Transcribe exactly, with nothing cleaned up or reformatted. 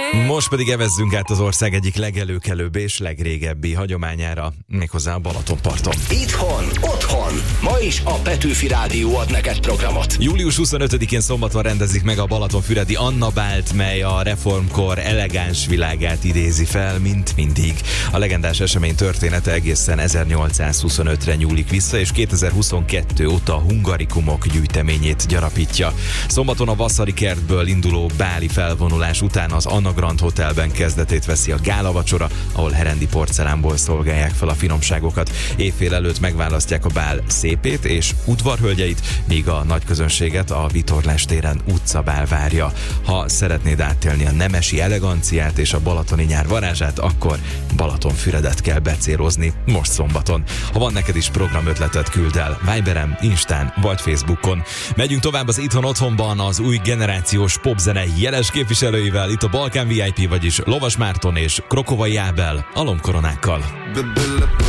Most pedig evezzünk át az ország egyik legelőkelőbb és legrégebbi hagyományára, méghozzá a Balatonparton. Itthon, otthon, ma is a Petőfi Rádió ad neked programot. július huszonötödikén szombaton rendezik meg a Balatonfüredi Anna Bált, mely a reformkor elegáns világát idézi fel, mint mindig. A legendás esemény története egészen ezernyolcszázhuszonötre nyúlik vissza, és kétezer-huszonkettő óta a hungarikumok gyűjteményét gyarapítja. Szombaton a Vasszari kertből induló báli felvonulás után az Anna Grand Hotelben kezdetét veszi a gálavacsora, ahol herendi porcelánból szolgálják fel a finomságokat. Évfél előtt megválasztják a bál szépét és udvarhölgyeit, míg a nagy közönséget a Vitorlás téren utcabál várja. Ha szeretnéd átélni a nemesi eleganciát és a balatoni nyár varázsát, akkor Balatonfüredet kell becélozni most szombaton. Ha van neked is programötletet, küld el Viberen, Instán vagy Facebookon. Megyünk tovább az Itthon Otthonban az új generációs popzene jeles képviselőivel, itt a Balkán vé i pé, vagyis Lovas Márton és Krokovai Ábel a lombkoronákkal.